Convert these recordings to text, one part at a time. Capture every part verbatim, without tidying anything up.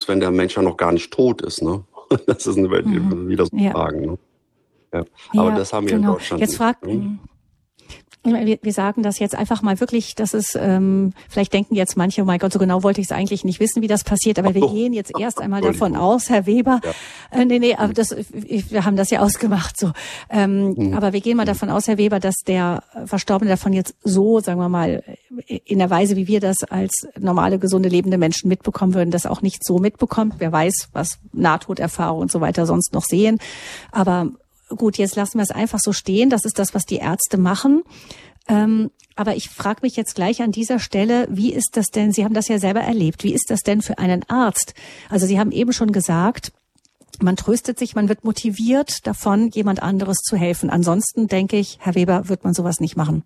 wenn der Mensch ja noch gar nicht tot ist, ne? Das ist eine, Mhm. wie das Ja. sagen, ne? Ja. Aber Ja, das haben wir genau. in Deutschland Jetzt nicht. fragt, Ne? wir, wir sagen das jetzt einfach mal wirklich, dass es, ähm, vielleicht denken jetzt manche, oh mein Gott, so genau wollte ich es eigentlich nicht wissen, wie das passiert, aber wir Oh. gehen jetzt erst einmal davon Entschuldigung. aus, Herr Weber, Ja. äh, nee, nee, aber das, ich, wir haben das ja ausgemacht, so, ähm, Mhm. aber wir gehen mal davon aus, Herr Weber, dass der Verstorbene davon jetzt so, sagen wir mal, in der Weise, wie wir das als normale, gesunde, lebende Menschen mitbekommen würden, das auch nicht so mitbekommt. Wer weiß, was Nahtoderfahrung und so weiter sonst noch sehen, aber gut, jetzt lassen wir es einfach so stehen. Das ist das, was die Ärzte machen. Ähm, aber ich frage mich jetzt gleich an dieser Stelle, wie ist das denn, Sie haben das ja selber erlebt, wie ist das denn für einen Arzt? Also Sie haben eben schon gesagt, man tröstet sich, man wird motiviert davon, jemand anderes zu helfen. Ansonsten denke ich, Herr Weber, wird man sowas nicht machen.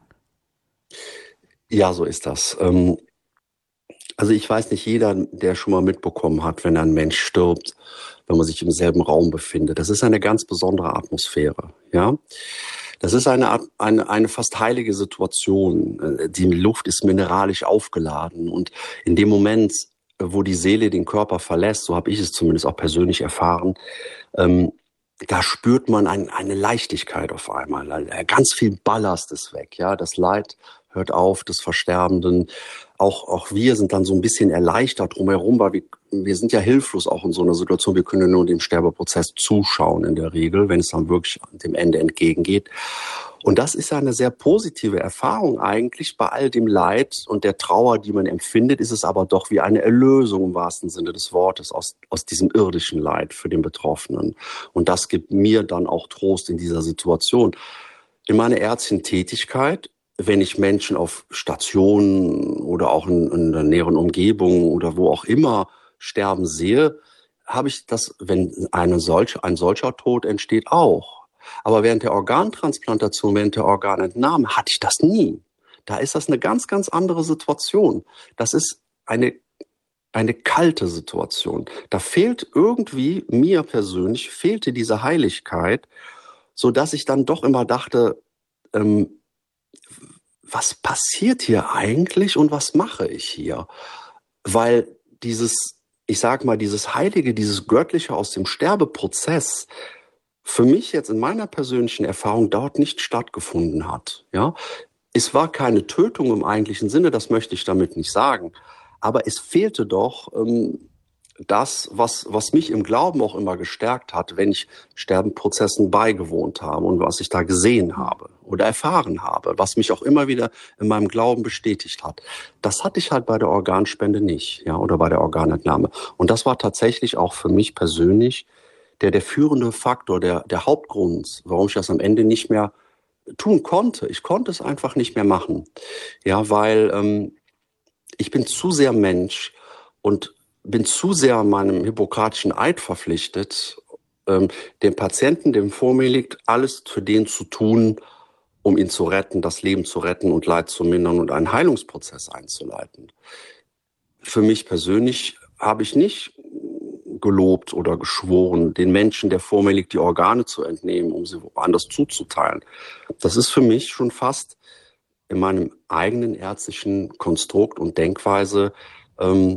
Ja, so ist das. Ähm, also ich weiß nicht, jeder, der schon mal mitbekommen hat, wenn ein Mensch stirbt, wenn man sich im selben Raum befindet. Das ist eine ganz besondere Atmosphäre, ja. Das ist eine, eine, eine fast heilige Situation. Die Luft ist mineralisch aufgeladen und in dem Moment, wo die Seele den Körper verlässt, so habe ich es zumindest auch persönlich erfahren, ähm, da spürt man ein, eine Leichtigkeit auf einmal. Ganz viel Ballast ist weg, ja. Das Leid hört auf, des Versterbenden. Auch, auch wir sind dann so ein bisschen erleichtert drumherum, weil wir, wir sind ja hilflos auch in so einer Situation. Wir können nur dem Sterbeprozess zuschauen in der Regel, wenn es dann wirklich dem Ende entgegengeht. Und das ist ja eine sehr positive Erfahrung eigentlich. Bei all dem Leid und der Trauer, die man empfindet, ist es aber doch wie eine Erlösung im wahrsten Sinne des Wortes aus, aus diesem irdischen Leid für den Betroffenen. Und das gibt mir dann auch Trost in dieser Situation. In meiner ärztlichen Tätigkeit, wenn ich Menschen auf Stationen oder auch in, in der näheren Umgebung oder wo auch immer sterben sehe, habe ich das, wenn eine solche, ein solcher Tod entsteht, auch. Aber während der Organtransplantation, während der Organentnahme hatte ich das nie. Da ist das eine ganz, ganz andere Situation. Das ist eine, eine kalte Situation. Da fehlt irgendwie, mir persönlich, fehlte diese Heiligkeit, so dass ich dann doch immer dachte, ähm, was passiert hier eigentlich und was mache ich hier? Weil dieses, ich sag mal, dieses Heilige, dieses Göttliche aus dem Sterbeprozess für mich jetzt in meiner persönlichen Erfahrung dort nicht stattgefunden hat. Ja, es war keine Tötung im eigentlichen Sinne, das möchte ich damit nicht sagen. Aber es fehlte doch ähm, das, was, was mich im Glauben auch immer gestärkt hat, wenn ich Sterbenprozessen beigewohnt habe und was ich da gesehen habe oder erfahren habe, was mich auch immer wieder in meinem Glauben bestätigt hat. Das hatte ich halt bei der Organspende nicht, ja, oder bei der Organentnahme. Und das war tatsächlich auch für mich persönlich der, der führende Faktor, der, der Hauptgrund, warum ich das am Ende nicht mehr tun konnte. Ich konnte es einfach nicht mehr machen. Ja, weil ähm, ich bin zu sehr Mensch und bin zu sehr meinem hippokratischen Eid verpflichtet, ähm, dem Patienten, dem vor mir liegt, alles für den zu tun, um ihn zu retten, das Leben zu retten und Leid zu mindern und einen Heilungsprozess einzuleiten. Für mich persönlich habe ich nicht gelobt oder geschworen, den Menschen, der vor mir liegt, die Organe zu entnehmen, um sie woanders zuzuteilen. Das ist für mich schon fast in meinem eigenen ärztlichen Konstrukt und Denkweise ähm,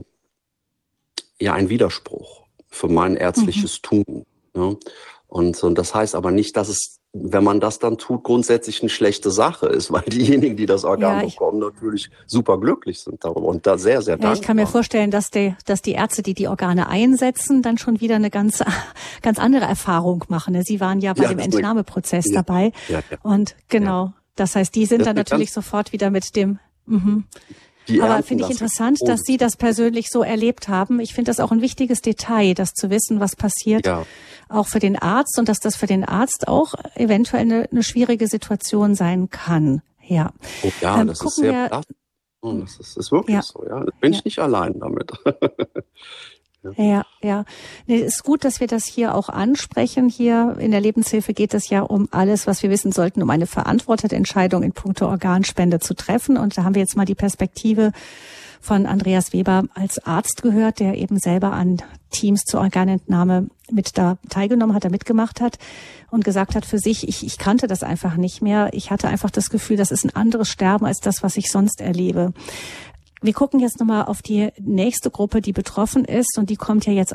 ja ein Widerspruch für mein ärztliches mhm. Tun. Ja? Und, und das heißt aber nicht, dass es, wenn man das dann tut, grundsätzlich eine schlechte Sache ist, weil diejenigen, die das Organ ja, bekommen, natürlich super glücklich sind darüber und da sehr, sehr ja, dankbar. Ich kann mir vorstellen, dass die, dass die Ärzte, die die Organe einsetzen, dann schon wieder eine ganz, ganz andere Erfahrung machen. Sie waren ja bei ja, dem Entnahmeprozess ja, dabei. Ja, ja, und genau, ja. das heißt, die sind das dann natürlich sofort wieder mit dem... Mhm. Aber finde ich interessant, dass Sie das persönlich so erlebt haben. Ich finde das auch ein wichtiges Detail, das zu wissen, was passiert, ja. auch für den Arzt und dass das für den Arzt auch eventuell eine, eine schwierige Situation sein kann. Ja, oh, ja ähm, das ist sehr wir, oh, das ist, ist wirklich ja. so. Ja, da bin ich ja. nicht allein damit. Ja, ja. ja. Nee, ist gut, dass wir das hier auch ansprechen. Hier in der Lebenshilfe geht es ja um alles, was wir wissen sollten, um eine verantwortete Entscheidung in puncto Organspende zu treffen. Und da haben wir jetzt mal die Perspektive von Andreas Weber als Arzt gehört, der eben selber an Teams zur Organentnahme mit da teilgenommen hat, da mitgemacht hat und gesagt hat für sich, ich, ich kannte das einfach nicht mehr. Ich hatte einfach das Gefühl, das ist ein anderes Sterben als das, was ich sonst erlebe. Wir gucken jetzt nochmal auf die nächste Gruppe, die betroffen ist und die kommt ja jetzt